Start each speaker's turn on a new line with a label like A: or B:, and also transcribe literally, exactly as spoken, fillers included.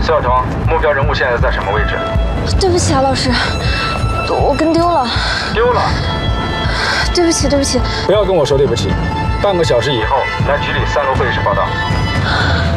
A: 司小彤，目标人物现在在什么位置？
B: 对不起啊，老师，我跟丢了。
A: 丢了？
B: 对不起，对不起。
A: 不要跟我说对不起。半个小时以后来局里三楼会议室报道。